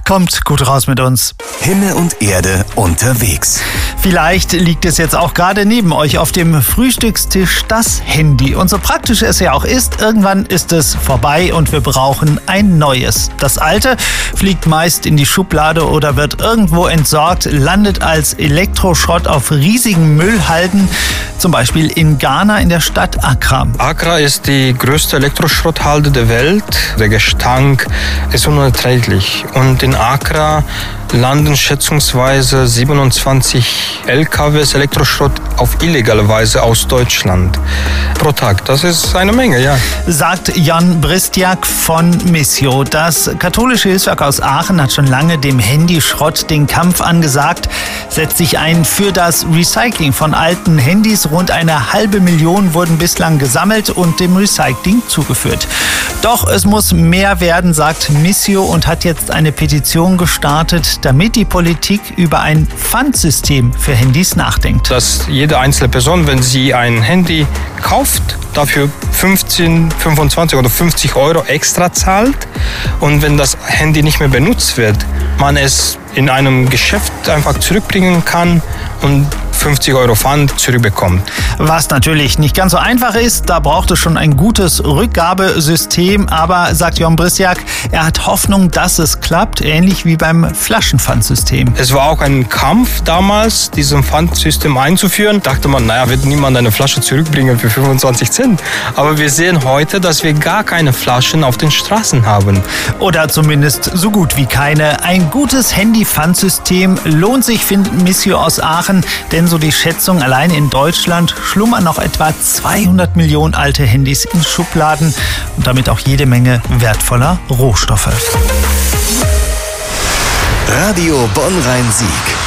Kommt gut raus mit uns. Himmel und Erde unterwegs. Vielleicht liegt es jetzt auch gerade neben euch auf dem Frühstückstisch, das Handy. Und so praktisch es ja auch ist, irgendwann ist es vorbei und wir brauchen ein neues. Das alte fliegt meist in die Schublade oder wird irgendwo entsorgt, landet als Elektroschrott auf riesigen Müllhalden, zum Beispiel in Ghana in der Stadt Accra. Accra ist die größte Elektroschrotthalde der Welt. Der Gestank ist unerträglich. Und in Accra landen schätzungsweise 27 LKWs Elektroschrott auf illegale Weise aus Deutschland pro Tag. Das ist eine Menge, ja. Sagt Jan Bristiak von Missio. Das katholische Hilfswerk aus Aachen hat schon lange dem Handyschrott den Kampf angesagt, setzt sich ein für das Recycling von alten Handys. Rund 500.000 wurden bislang gesammelt und dem Recycling zugeführt. Doch es muss mehr werden, sagt Missio, und hat jetzt eine Petition gestartet, damit die Politik über ein Pfandsystem für Handys nachdenkt. Dass jede einzelne Person, wenn sie ein Handy kauft, dafür 15, 25 oder 50 Euro extra zahlt. Und wenn das Handy nicht mehr benutzt wird, man es in einem Geschäft einfach zurückbringen kann und 50 Euro Pfand zurückbekommt. Was natürlich nicht ganz so einfach ist, da braucht es schon ein gutes Rückgabesystem. Aber, sagt Jan Bristiak, er hat Hoffnung, dass es klappt, ähnlich wie beim Flaschenpfandsystem. Es war auch ein Kampf damals, dieses Pfandsystem einzuführen. Dachte man, wird niemand eine Flasche zurückbringen für 25 Cent. Aber wir sehen heute, dass wir gar keine Flaschen auf den Straßen haben. Oder zumindest so gut wie keine. Ein gutes Handy-Pfandsystem lohnt sich, findet Missio aus Aachen, denn so die Schätzung, allein in Deutschland schlummern noch etwa 200 Millionen alte Handys in Schubladen und damit auch jede Menge wertvoller Rohstoffe. Radio Bonn-Rhein-Sieg.